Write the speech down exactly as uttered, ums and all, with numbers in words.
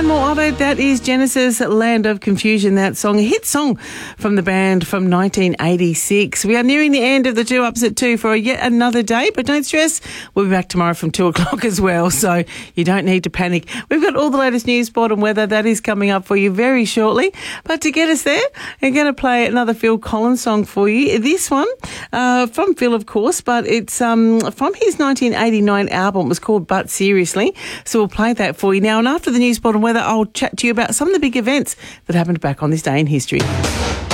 And more of it, that is Genesis, Land of Confusion, that song, a hit song from the band from nineteen eighty-six. We are nearing the end of the Two Ups at Two for yet another day, but don't stress, we'll be back tomorrow from two o'clock as well, so you don't need to panic. We've got all the latest news, sport and weather, that is coming up for you very shortly. But to get us there, we're going to play another Phil Collins song for you. This one, uh, from Phil, of course, but it's um, from his nineteen eighty-nine album. It was called But Seriously, so we'll play that for you now. And after the news, sport and weather, I'll chat to you about some of the big events that happened back on this day in history.